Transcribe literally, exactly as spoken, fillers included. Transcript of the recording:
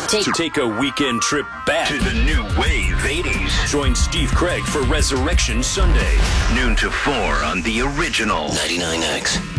Take, to take a weekend trip back to the new wave eighties. Join Steve Craig for Resurrection Sunday. Noon to four on the original ninety-nine X.